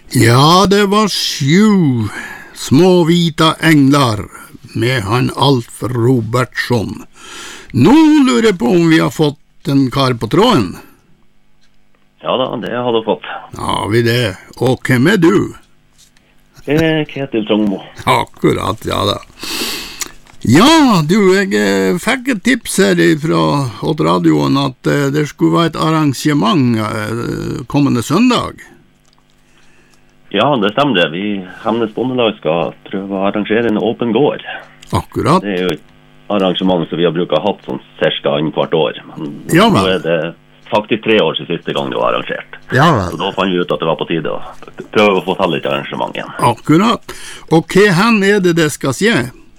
Ja, det var 7 små vita englar med han Alf Robertsson. Nå lurer jeg på om vi har fått en kar på tråden. Ja da, det har du fått. Ja, vi det. Og hvem er du? Ketil Trongmo. Akkurat, ja da. Ja, du, jeg fikk et tips her fra radioen at det skulle være et arrangement kommende søndag. Ja, det stemmer det. Vi Hemnes Bondelag skal prøve å arrangere en åpen gård. Akkurat. Det er jo et arrangement som vi har brukt å ha hatt sånn cirka annethvert år. Men ja, nå er det faktisk 3 år siden siste gang det var arrangert. Ja, vel. Så da fant vi ut at det var på tide å prøve å få til et arrangement igjen. Akkurat. Og hva hen er det skal skje?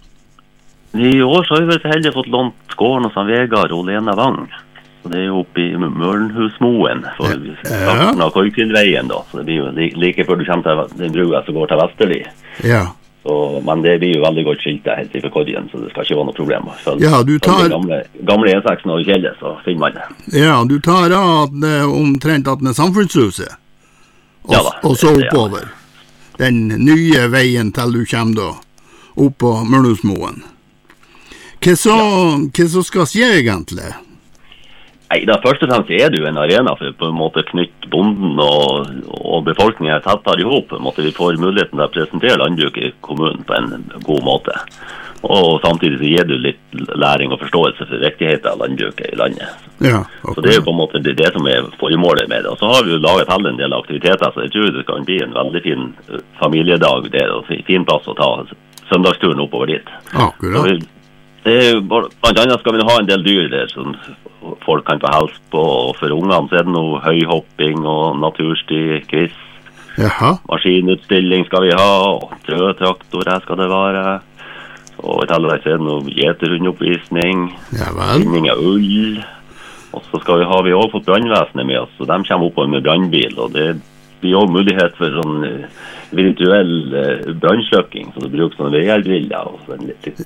I år så har vi vært heldige fått lånt gården hos Vegard og Lena Wang. Så det er jo oppe i Mørnhusmoen, for starten av Korkfjellveien da. Så det blir jo like før du kommer til den brua som går til Vesterli. Ja. Så, men det blir jo veldig godt skiltet helt i Korgen, så det skal ikke være noe problem. Ja, du tar... Gamle E6 og Kjelle, så finner man det. Ja, du tar av omtrent at det er samfunnshuset. Og, ja da. Og så oppover. Ja. Den nye veien til du kommer da, opp på Mørnhusmoen. Hva så skal skje egentlig? Nei, da først og fremst er det jo en arena for på en måte knytte bonden og befolkningen tettere ihop. På en måte vi får muligheten til å presentere landbruket i kommunen på en god måte. Og samtidig så gir du litt læring og forståelse for viktigheten av landbruket i landet. Ja, okay. Så det er jo på en måte det som er formålet med det. Og så har vi jo laget til en del aktiviteter, så jeg tror det kan bli en veldig fin familiedag der, og fin plass å ta søndagsturen oppover dit. Akkurat. Det er jo blant annet skal vi ha en del dyr der som folk kan få helse på, og for ungene så er det noe høyhopping og natursti, quiz. Jaha. Maskinutstilling skal vi ha, og trøtraktorer skal det være. Og i tillegg så er det noe gjeterhundoppvisning, finning av ull. Og så skal vi også fått brannvesenet med oss, så de kommer oppover med brannbil, og det blir også mulighet for sånn virtuell brannsløkking, så det bruker sånne VR-briller og en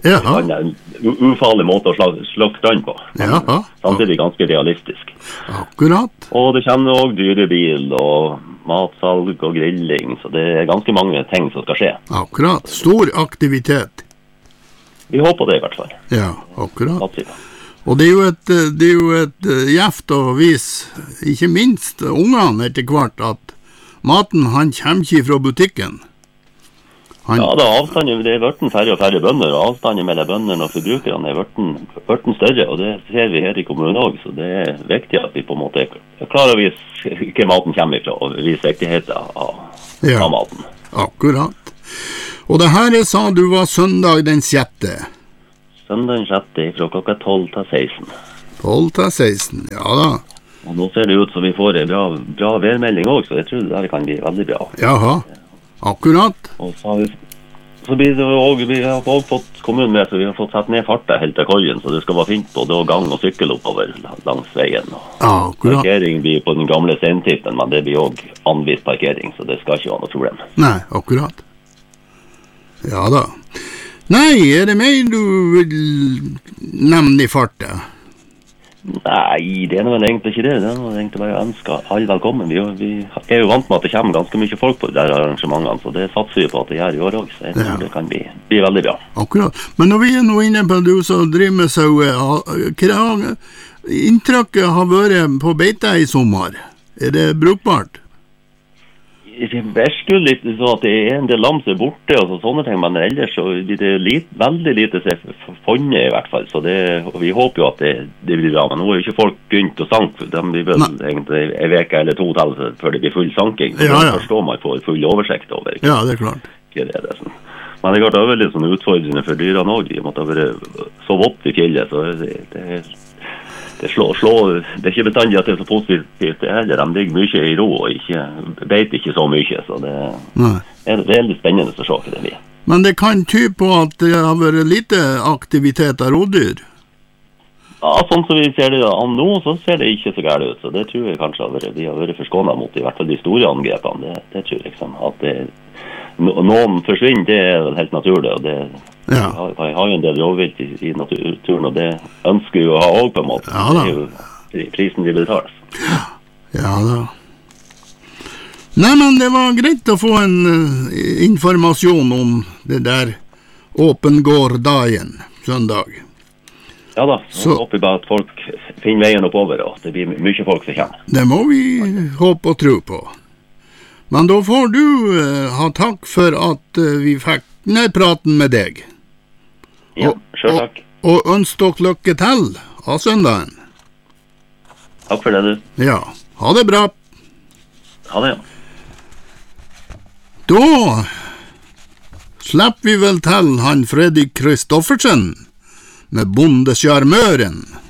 litt ufarlig måte å slukke brann på. Samtidig ganske realistisk. Akkurat. Og det kommer også dyrebil og matsalg og grilling, så det er ganske mange ting som skal skje. Akkurat. Stor aktivitet. Vi håper det i hvert fall. Ja, akkurat. Og det er jo et gjeft å vise, ikke minst ungene etter hvert, at maten, han kommer ikke fra butikken. Ja, da avstanden, det er hverten færre og færre bønder, og avstanden mellom bønderne og forbrukerne er hverten større, og det ser vi her i kommunen også, så det er viktig at vi på en måte klarer å vise hva maten kommer fra, og vise viktigheten av maten. Akkurat. Og det her sa du var søndag den 6. Søndag den 6. fra klokka 12 til 16. 12 til 16, ja da. Og nå ser det ut som vi får en bra værmelding også, så jeg tror det kan bli veldig bra. Jaha, akkurat. Og så blir det også, vi har også fått kommunen med, så vi har fått satt ned fartet helt til Korgen, så det skal være fint både å gang og sykkel oppover langs veien. Akkurat. Parkering blir på den gamle seintippen, men det blir også anvist parkering, så det skal ikke være noe problem. Nei, akkurat. Ja da. Nei, er det mer du vil nevne i fartet? Nei, det er noe egentlig ikke det. Det er noe egentlig bare å ønske alle velkommen. Vi er jo vant med at det kommer ganske mye folk på de der arrangementene, så det satser vi på at det gjør i år også. Så jeg tror det kan bli veldig bra. Akkurat. Men når vi er nå inne på du som driver med sauer, hva inntrykket har vært på beite i sommer? Er det brukbart? Det virker litt sånn at det er en del lam som er borte og sånne ting, men ellers så blir det veldig lite som er funnet i hvert fall, så vi håper jo at det blir bra, men nå er jo ikke folk begynt å sanke, de blir vel egentlig en veke eller 2 til før det blir full sanking, så da forstår man får full oversikt over. Ja, det er klart. Men det er klart det er veldig sånn utfordrende for dyrene også, de måtte være så vått i fjellet, så det er ikke bestandig at det er så positivt det heller. De ligger mye i ro og vet ikke så mye, så det er veldig spennende å se hva det blir. Men det kan tyde på at det har vært lite aktivitet av rådyr? Ja, sånn som vi ser det nå, så ser det ikke så gærent ut, så det tror jeg kanskje vi har vært forskånet mot, i hvert fall de store angrepene, det tror jeg liksom, at noen forsvinner, det er helt naturlig, og det jeg har jo en del råvilt i naturen, og det ønsker vi å ha også på en måte. Det er jo prisen vi betaler. Ja da. Nej, men det var greit å få en informasjon om det der åpengårdagen søndag. Ja da, så håper vi bare at folk finner veien oppover, og det blir mye folk som kommer. Det må vi håpe og tro på. Men da får du ha takk for at vi fikk denne praten med deg. Ja, selv takk. Og ønsker dere lykke til av søndagen. Takk for det, du. Ja, ha det bra. Ha det, ja. Da slipper vi vel til han Fredrik Kristoffersen med Bondesjarmøren.